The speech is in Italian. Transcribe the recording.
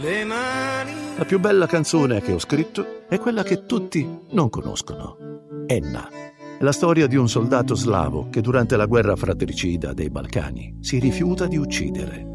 La più bella canzone che ho scritto è quella che tutti non conoscono. Enna. È la storia di un soldato slavo che durante la guerra fratricida dei Balcani si rifiuta di uccidere.